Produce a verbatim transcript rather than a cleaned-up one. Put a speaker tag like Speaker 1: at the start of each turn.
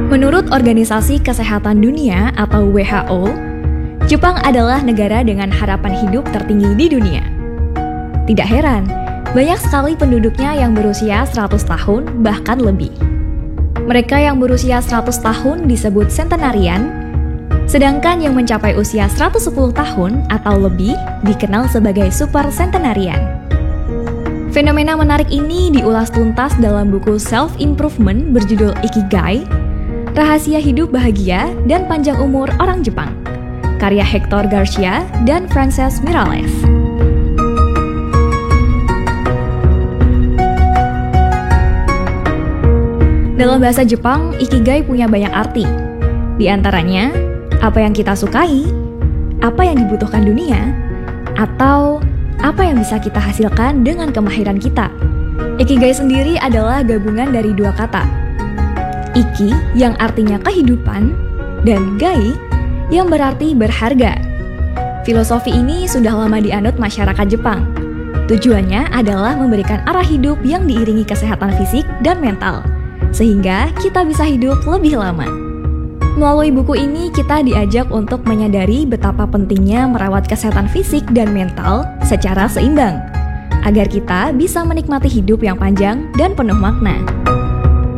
Speaker 1: Menurut Organisasi Kesehatan Dunia atau W H O, Jepang adalah negara dengan harapan hidup tertinggi di dunia. Tidak heran, banyak sekali penduduknya yang berusia seratus tahun bahkan lebih. Mereka yang berusia seratus tahun disebut centenarian, sedangkan yang mencapai usia seratus sepuluh tahun atau lebih dikenal sebagai super centenarian. Fenomena menarik ini diulas tuntas dalam buku Self-Improvement berjudul Ikigai, Rahasia Hidup Bahagia dan Panjang Umur Orang Jepang, karya Hector Garcia dan Frances Miralles. Dalam bahasa Jepang, Ikigai punya banyak arti. Di antaranya, apa yang kita sukai, apa yang dibutuhkan dunia, atau apa yang bisa kita hasilkan dengan kemahiran kita. Ikigai sendiri adalah gabungan dari dua kata. Iki yang artinya kehidupan, dan gai yang berarti berharga. Filosofi ini sudah lama dianut masyarakat Jepang. Tujuannya adalah memberikan arah hidup yang diiringi kesehatan fisik dan mental, sehingga kita bisa hidup lebih lama. Melalui buku ini kita diajak untuk menyadari betapa pentingnya merawat kesehatan fisik dan mental secara seimbang, agar kita bisa menikmati hidup yang panjang dan penuh makna.